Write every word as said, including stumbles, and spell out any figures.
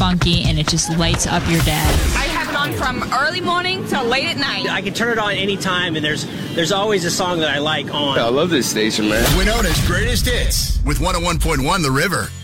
funky, and it just lights up your day. I have it on from early morning till late at night. I can turn it on anytime, and there's there's always a song that I like on. I love this station, man. Winona's Greatest Hits with one oh one point one The River.